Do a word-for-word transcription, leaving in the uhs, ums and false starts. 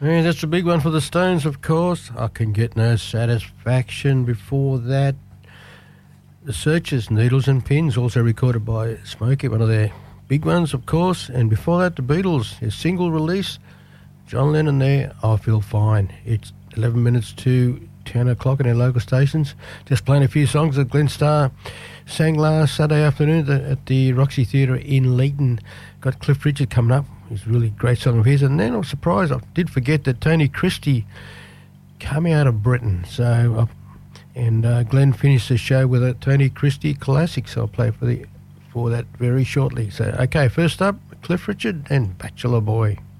Yeah, that's a big one for the Stones, of course. I Can Get No Satisfaction. Before that, The Searchers, Needles and Pins, also recorded by Smokey, one of their big ones, of course. And before that, the Beatles, their single release, John Lennon there, I Feel Fine. It's eleven minutes to ten o'clock in our local stations. Just playing a few songs that Glenn Starr sang last Saturday afternoon at the, at the Roxy Theatre in Leeton. Got Cliff Richard coming up. It's a really great song of his. And then I was surprised, I did forget that Tony Christie came out of Britain. So, uh, and uh, Glenn finished the show with a Tony Christie classic, so I'll play for the for that very shortly. So, okay, first up, Cliff Richard and Bachelor Boy.